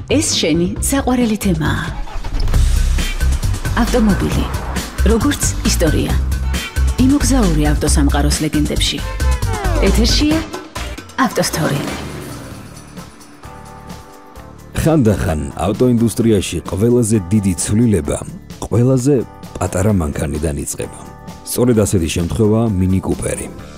ეს შენი საყვარელი თემაა. ავტომობილი, როგორც ისტორია. იმოგზაური ავტოსამყაროს ლეგენდებში. ეთერშია ავტოსტორი. ხანდახან ავტოინდუსტრიაში ყველაზე დიდი ცვლილება ყველაზე პატარა მანქანიდან იწყება. სწორედ ასეთი შემთხვევაა მინი კუპერი.